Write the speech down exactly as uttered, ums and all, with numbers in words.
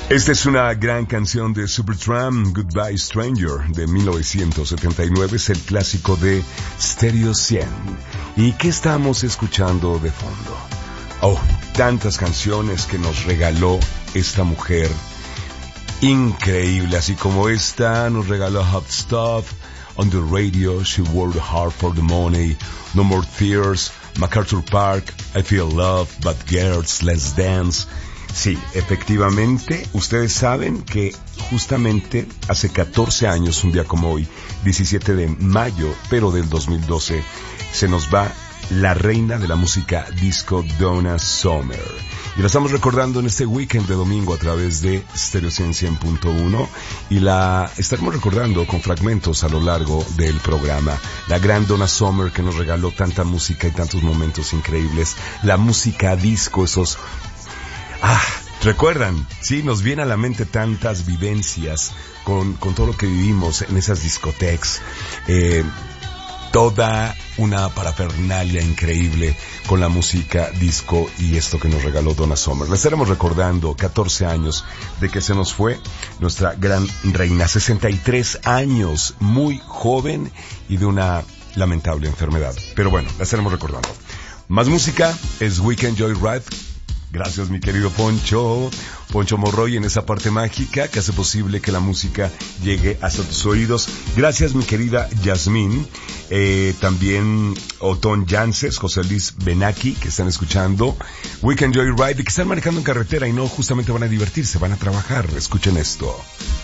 Esta es una gran canción de Supertramp, Goodbye Stranger, de mil novecientos setenta y nueve, es el clásico de Stereo cien. ¿Y qué estamos escuchando de fondo? Oh, tantas canciones que nos regaló esta mujer, increíble, así como esta, nos regaló Hot Stuff, On the Radio, She Worked Hard for the Money, No More Tears, MacArthur Park, I Feel Love, But Girls, Let's Dance. Sí, efectivamente, ustedes saben que justamente hace catorce años, un día como hoy, diecisiete de mayo, pero del dos mil doce, se nos va la reina de la música disco, Donna Summer. Y la estamos recordando en este weekend de domingo a través de Stereo cien punto uno, y la estaremos recordando con fragmentos a lo largo del programa. La gran Donna Summer, que nos regaló tanta música y tantos momentos increíbles. La música disco, esos... Ah, recuerdan, sí, nos viene a la mente tantas vivencias con, con todo lo que vivimos en esas discotecas. Eh, toda una parafernalia increíble con la música disco y esto que nos regaló Donna Summer. La estaremos recordando catorce años de que se nos fue nuestra gran reina, sesenta y tres años, muy joven y de una lamentable enfermedad. Pero bueno, la estaremos recordando. Más música, es Weekend Joyride. Gracias, mi querido Poncho, Poncho Morroy, en esa parte mágica que hace posible que la música llegue hasta tus oídos. Gracias, mi querida Yasmín, eh, también Otón Yances, José Luis Benaki, que están escuchando Weekend Joyride y que están manejando en carretera y no justamente van a divertirse, van a trabajar. Escuchen esto.